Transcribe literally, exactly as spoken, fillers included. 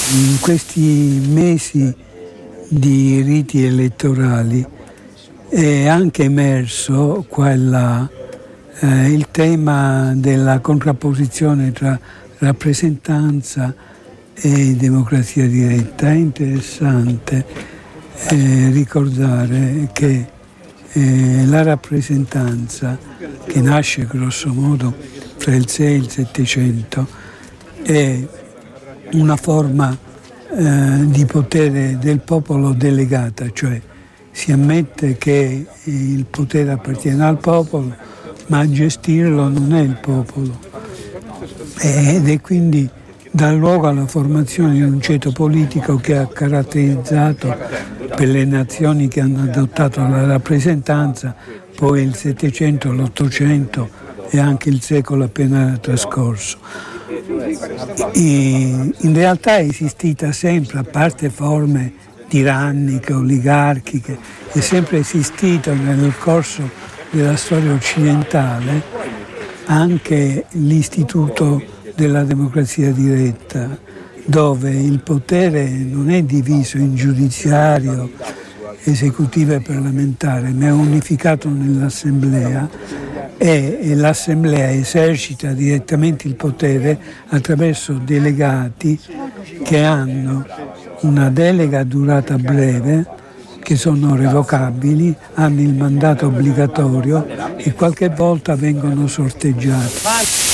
In questi mesi di riti elettorali è anche emerso qua e là eh, il tema della contrapposizione tra rappresentanza e democrazia diretta. È interessante eh, ricordare che eh, la rappresentanza, che nasce grosso modo fra il sei e il settecento, è una forma eh, di potere del popolo delegata, cioè si ammette che il potere appartiene al popolo, ma a gestirlo non è il popolo. Ed è quindi dà luogo alla formazione di un ceto politico che ha caratterizzato per le nazioni che hanno adottato la rappresentanza, poi il Settecento, l'Ottocento e anche il secolo appena trascorso. In realtà è esistita sempre, a parte forme tiranniche, oligarchiche, è sempre esistito nel corso della storia occidentale anche l'istituto della democrazia diretta, dove il potere non è diviso in giudiziario, esecutivo e parlamentare, ma è unificato nell'assemblea e, e l'assemblea esercita direttamente il potere attraverso delegati che hanno una delega a durata breve, che sono revocabili, hanno il mandato obbligatorio e qualche volta vengono sorteggiati.